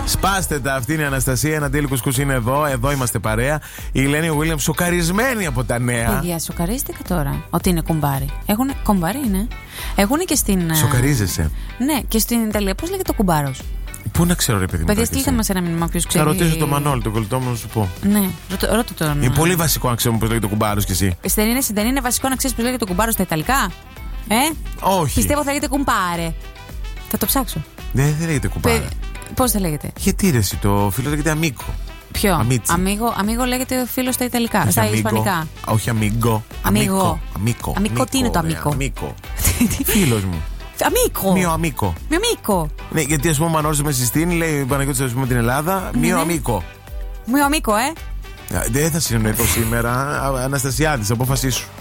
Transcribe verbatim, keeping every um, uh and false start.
Σπάστε τα, αυτή είναι η Αναστασία. Ένα τέλειο κουσκούς είναι εδώ. Εδώ είμαστε παρέα. Η Ελένη Βίλιαμς σοκαρισμένη από τα νέα. Παιδιά, σοκαρίστηκα τώρα ότι είναι κουμπάρι. Έχουν κουμπάρι, είναι. Έχουν και στην. Σοκαρίζεσαι. Ναι, και στην Ιταλία. Πώς λέγεται ο κουμπάρος? Πού να ξέρω, ρε παιδί μου. Παιδιά, στείλτε μας ένα μήνυμα, ποιος ξέρει. Θα ρωτήσω το Μανώλη, τον κολλητό μου, να σου πω. Ναι, ρώτα το. Είναι πολύ βασικό να ξέρουμε πώς λέγεται ο κουμπάρος κι εσύ. Δεν είναι, δεν είναι βασικό να ξέρεις πώς λέγεται ο κουμπάρος στα Ιταλικά? Ε? Όχι. Πιστεύω θα λέγεται κουμπάρε. Θα το ψάξω. Δεν, δεν λέγεται κουμπάρε. Παι... Πώς θα λέγεται? Γιατί ρε, εσύ, το φίλο λέγεται αμίκο. Ποιο? Αμίτσι. Αμίγο, αμίγο λέγεται ο φίλος στα Ιταλικά. Όχι στα αμίγκο. Ισπανικά. Όχι αμίγκο. Αμίγο. Αμίκο. Αμίκο, τι είναι το αμίκο? Αμίκο. Φίλος μου. Αμίκο. Μιο αμίκο. Μιο αμίκο. Ναι, γιατί ας πούμε ο Μανώλης με συστήνει, λέει ο Παναγιώτης, ας πούμε την Ελλάδα, ναι, μιο ναι. αμίκο. Μιο αμίκο, ε. Δεν θα συνοηθώ σήμερα. Αναστασιάδης, απόφασή σου.